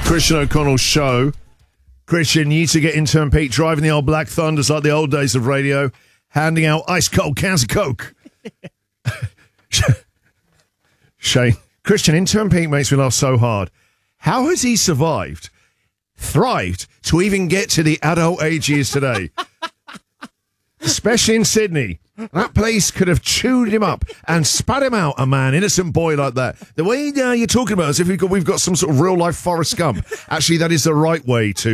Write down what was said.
Christian O'Connell's show. Christian, you used to get intern Pete driving the old Black Thunders like the old days of radio, handing out ice cold cans of Coke. Shane, Christian, intern Pete makes me laugh so hard. How has he survived, thrived, to even get to the adult age he is today? Especially in Sydney. That place could have chewed him up and spat him out, a man, innocent boy like that. The way you're talking about as if we've got some sort of real-life Forrest Gump. Actually, that is the right way to